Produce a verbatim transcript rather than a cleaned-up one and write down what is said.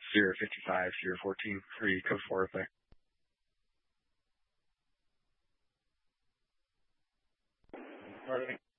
Sierra fifty-five, Sierra fourteen, or you code four up there. All right.